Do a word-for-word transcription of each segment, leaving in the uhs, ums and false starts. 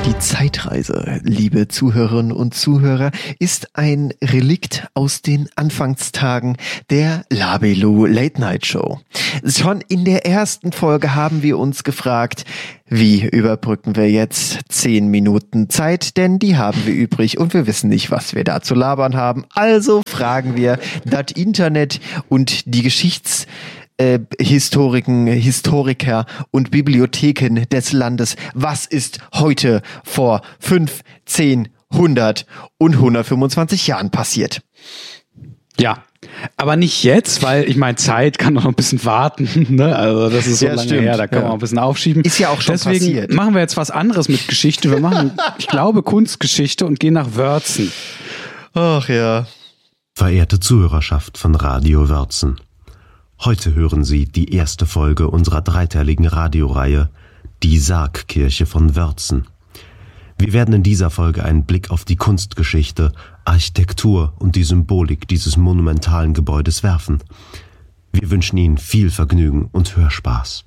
Die Zeitreise, liebe Zuhörerinnen und Zuhörer, ist ein Relikt aus den Anfangstagen der Labelo Late Night Show. Schon in der ersten Folge haben wir uns gefragt, wie überbrücken wir jetzt zehn Minuten Zeit, denn die haben wir übrig und wir wissen nicht, was wir da zu labern haben. Also fragen wir das Internet und die Geschichts- Äh, Historiken, Historiker und Bibliotheken des Landes. Was ist heute vor fünf, zehn, hundert und hundertfünfundzwanzig Jahren passiert? Ja, aber nicht jetzt, weil ich meine, Zeit kann noch ein bisschen warten. Ne? Also das ist so ja, lange stimmt. her, da kann ja. man auch ein bisschen aufschieben. Ist ja auch schon Deswegen passiert. machen wir jetzt was anderes mit Geschichte. Wir machen, ich glaube, Kunstgeschichte und gehen nach Wörzen. Ach ja. Verehrte Zuhörerschaft von Radio Wörzen. Heute hören Sie die erste Folge unserer dreiteiligen Radioreihe Die Sargkirche von Wörzen. Wir werden in dieser Folge einen Blick auf die Kunstgeschichte, Architektur und die Symbolik dieses monumentalen Gebäudes werfen. Wir wünschen Ihnen viel Vergnügen und Hörspaß.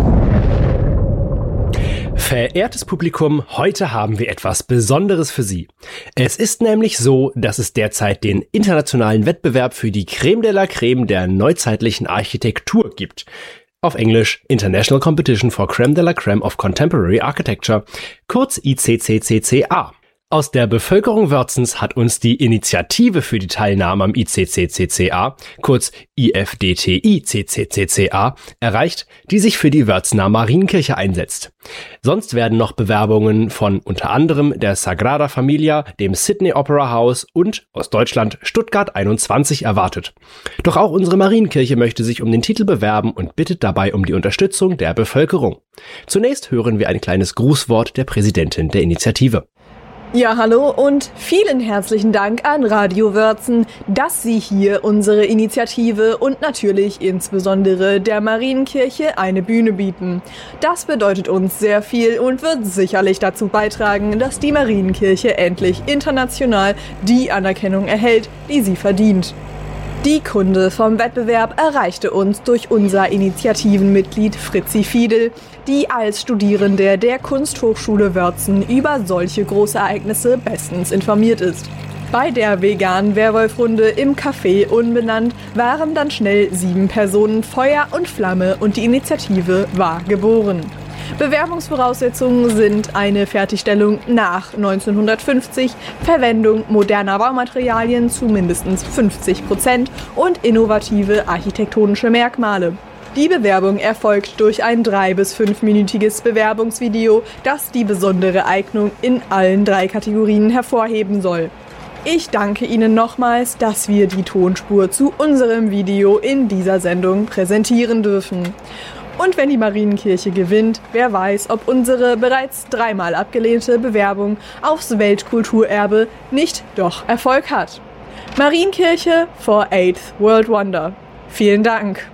Verehrtes Publikum, heute haben wir etwas Besonderes für Sie. Es ist nämlich so, dass es derzeit den internationalen Wettbewerb für die Creme de la Creme der neuzeitlichen Architektur gibt. Auf Englisch International Competition for Creme de la Creme of Contemporary Architecture, kurz I C C C C A. Aus der Bevölkerung Wörzens hat uns die Initiative für die Teilnahme am I C C C C A, kurz I F D T I C C C C A, erreicht, die sich für die Wörzener Marienkirche einsetzt. Sonst werden noch Bewerbungen von unter anderem der Sagrada Familia, dem Sydney Opera House und aus Deutschland Stuttgart einundzwanzig erwartet. Doch auch unsere Marienkirche möchte sich um den Titel bewerben und bittet dabei um die Unterstützung der Bevölkerung. Zunächst hören wir ein kleines Grußwort der Präsidentin der Initiative. Ja, hallo und vielen herzlichen Dank an Radio Wörzen, dass Sie hier unsere Initiative und natürlich insbesondere der Marienkirche eine Bühne bieten. Das bedeutet uns sehr viel und wird sicherlich dazu beitragen, dass die Marienkirche endlich international die Anerkennung erhält, die sie verdient. Die Kunde vom Wettbewerb erreichte uns durch unser Initiativenmitglied Fritzi Fiedel, die als Studierende der Kunsthochschule Wörzen über solche Großereignisse bestens informiert ist. Bei der veganen Werwolf-Runde im Café Unbenannt waren dann schnell sieben Personen Feuer und Flamme und die Initiative war geboren. Bewerbungsvoraussetzungen sind eine Fertigstellung nach neunzehnhundertfünfzig, Verwendung moderner Baumaterialien zu mindestens fünfzig Prozent und innovative architektonische Merkmale. Die Bewerbung erfolgt durch ein drei- bis fünfminütiges Bewerbungsvideo, das die besondere Eignung in allen drei Kategorien hervorheben soll. Ich danke Ihnen nochmals, dass wir die Tonspur zu unserem Video in dieser Sendung präsentieren dürfen. Und wenn die Marienkirche gewinnt, wer weiß, ob unsere bereits dreimal abgelehnte Bewerbung aufs Weltkulturerbe nicht doch Erfolg hat. Marienkirche for Eighth World Wonder. Vielen Dank.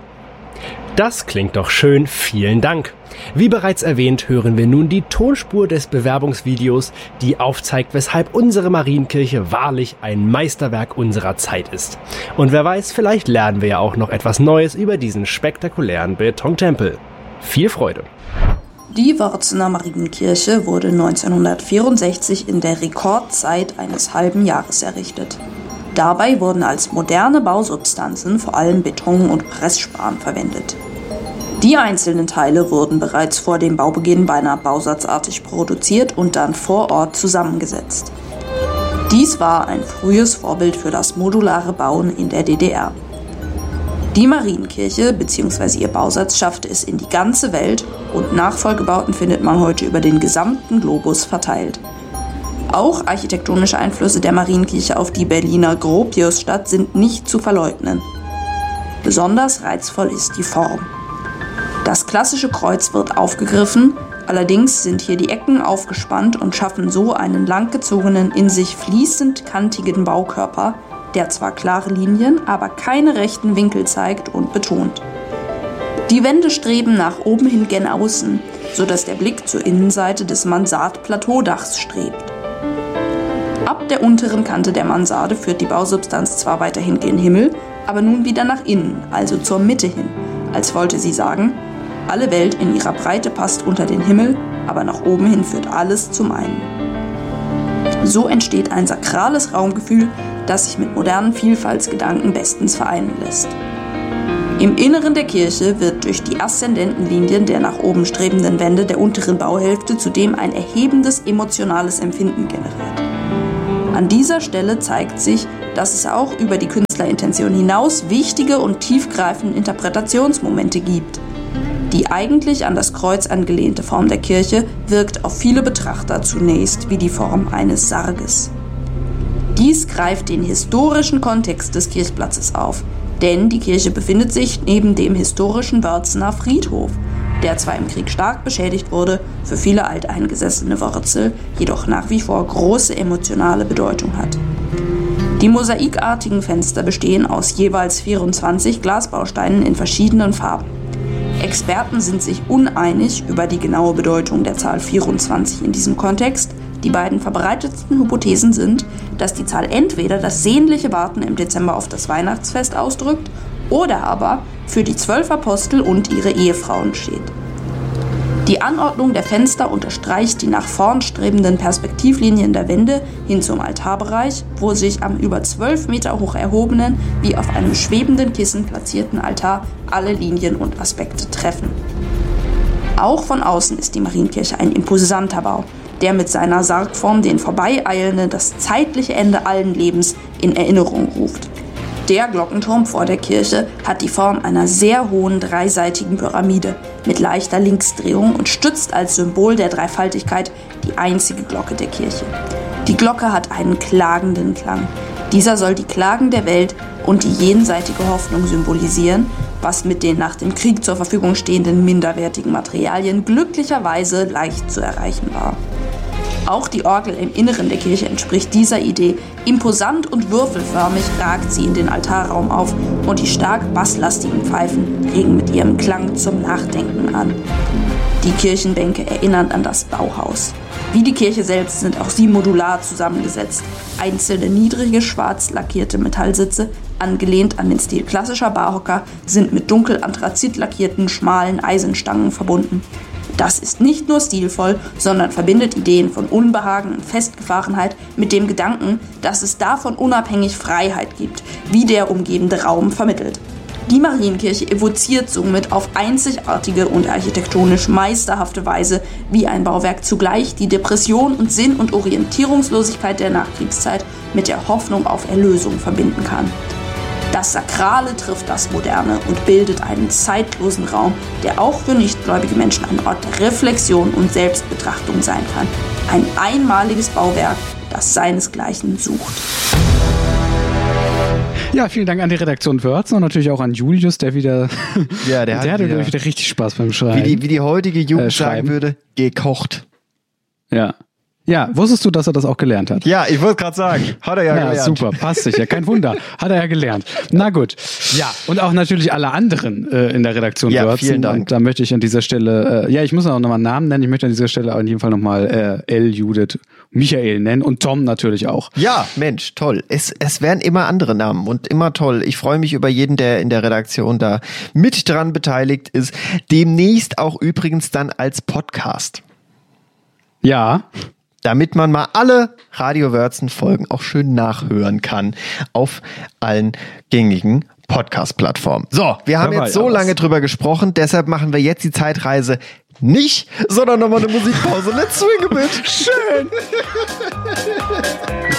Das klingt doch schön, vielen Dank. Wie bereits erwähnt, hören wir nun die Tonspur des Bewerbungsvideos, die aufzeigt, weshalb unsere Marienkirche wahrlich ein Meisterwerk unserer Zeit ist. Und wer weiß, vielleicht lernen wir ja auch noch etwas Neues über diesen spektakulären Betontempel. Viel Freude! Die Wörzener Marienkirche wurde neunzehnhundertvierundsechzig in der Rekordzeit eines halben Jahres errichtet. Dabei wurden als moderne Bausubstanzen vor allem Beton und Pressspan verwendet. Die einzelnen Teile wurden bereits vor dem Baubeginn beinahe bausatzartig produziert und dann vor Ort zusammengesetzt. Dies war ein frühes Vorbild für das modulare Bauen in der D D R. Die Marienkirche bzw. ihr Bausatz schaffte es in die ganze Welt und Nachfolgebauten findet man heute über den gesamten Globus verteilt. Auch architektonische Einflüsse der Marienkirche auf die Berliner Gropiusstadt sind nicht zu verleugnen. Besonders reizvoll ist die Form. Das klassische Kreuz wird aufgegriffen, allerdings sind hier die Ecken aufgespannt und schaffen so einen langgezogenen, in sich fließend kantigen Baukörper, der zwar klare Linien, aber keine rechten Winkel zeigt und betont. Die Wände streben nach oben hin gen außen, sodass der Blick zur Innenseite des Mansardplateaudachs strebt. Ab der unteren Kante der Mansarde führt die Bausubstanz zwar weiterhin gen Himmel, aber nun wieder nach innen, also zur Mitte hin, als wollte sie sagen, alle Welt in ihrer Breite passt unter den Himmel, aber nach oben hin führt alles zum einen. So entsteht ein sakrales Raumgefühl, das sich mit modernen Vielfaltsgedanken bestens vereinen lässt. Im Inneren der Kirche wird durch die aszendenten Linien der nach oben strebenden Wände der unteren Bauhälfte zudem ein erhebendes emotionales Empfinden generiert. An dieser Stelle zeigt sich, dass es auch über die Künstlerintention hinaus wichtige und tiefgreifende Interpretationsmomente gibt. Die eigentlich an das Kreuz angelehnte Form der Kirche wirkt auf viele Betrachter zunächst wie die Form eines Sarges. Dies greift den historischen Kontext des Kirchplatzes auf, denn die Kirche befindet sich neben dem historischen Wörzener Friedhof, der zwar im Krieg stark beschädigt wurde, für viele alteingesessene Wörzel jedoch nach wie vor große emotionale Bedeutung hat. Die mosaikartigen Fenster bestehen aus jeweils vierundzwanzig Glasbausteinen in verschiedenen Farben. Experten sind sich uneinig über die genaue Bedeutung der Zahl vierundzwanzig in diesem Kontext. Die beiden verbreitetsten Hypothesen sind, dass die Zahl entweder das sehnliche Warten im Dezember auf das Weihnachtsfest ausdrückt oder aber für die zwölf Apostel und ihre Ehefrauen steht. Die Anordnung der Fenster unterstreicht die nach vorn strebenden Perspektivlinien der Wände hin zum Altarbereich, wo sich am über zwölf Meter hoch erhobenen, wie auf einem schwebenden Kissen platzierten Altar alle Linien und Aspekte treffen. Auch von außen ist die Marienkirche ein imposanter Bau, der mit seiner Sargform den Vorbeieilenden das zeitliche Ende allen Lebens in Erinnerung ruft. Der Glockenturm vor der Kirche hat die Form einer sehr hohen dreiseitigen Pyramide mit leichter Linksdrehung und stützt als Symbol der Dreifaltigkeit die einzige Glocke der Kirche. Die Glocke hat einen klagenden Klang. Dieser soll die Klagen der Welt und die jenseitige Hoffnung symbolisieren, was mit den nach dem Krieg zur Verfügung stehenden minderwertigen Materialien glücklicherweise leicht zu erreichen war. Auch die Orgel im Inneren der Kirche entspricht dieser Idee. Imposant und würfelförmig ragt sie in den Altarraum auf und die stark basslastigen Pfeifen regen mit ihrem Klang zum Nachdenken an. Die Kirchenbänke erinnern an das Bauhaus. Wie die Kirche selbst sind auch sie modular zusammengesetzt. Einzelne niedrige, schwarz lackierte Metallsitze, angelehnt an den Stil klassischer Barhocker, sind mit dunkel anthrazit lackierten, schmalen Eisenstangen verbunden. Das ist nicht nur stilvoll, sondern verbindet Ideen von Unbehagen und Festgefahrenheit mit dem Gedanken, dass es davon unabhängig Freiheit gibt, wie der umgebende Raum vermittelt. Die Marienkirche evoziert somit auf einzigartige und architektonisch meisterhafte Weise, wie ein Bauwerk zugleich die Depression und Sinn- und Orientierungslosigkeit der Nachkriegszeit mit der Hoffnung auf Erlösung verbinden kann. Das Sakrale trifft das Moderne und bildet einen zeitlosen Raum, der auch für nichtgläubige Menschen ein Ort der Reflexion und Selbstbetrachtung sein kann. Ein einmaliges Bauwerk, das seinesgleichen sucht. Ja, vielen Dank an die Redaktion Wörzen und natürlich auch an Julius, der wieder, ja, der, der hat hatte wieder, wieder richtig Spaß beim Schreiben. Wie die, wie die heutige Jugend äh, sagen würde, gekocht. Ja. Ja, wusstest du, dass er das auch gelernt hat? Ja, ich wollte gerade sagen, hat er ja, ja gelernt. Super, passt sicher, kein Wunder, hat er ja gelernt. Na gut, ja, und auch natürlich alle anderen äh, in der Redaktion ja, Wörzen. Vielen Dank. Und da möchte ich an dieser Stelle, äh, ja, ich muss auch nochmal einen Namen nennen, ich möchte an dieser Stelle auf jeden Fall nochmal äh, El, Judith, Michael nennen und Tom natürlich auch. Ja, Mensch, toll. Es, es werden immer andere Namen und immer toll. Ich freue mich über jeden, der in der Redaktion da mit dran beteiligt ist. Demnächst auch übrigens dann als Podcast. Ja. Damit man mal alle Radio Wörzen-Folgen auch schön nachhören kann auf allen gängigen Podcast-Plattformen. So, wir haben jetzt so lange drüber gesprochen, deshalb machen wir jetzt die Zeitreise nicht, sondern nochmal eine Musikpause. Let's swing a bit. Schön.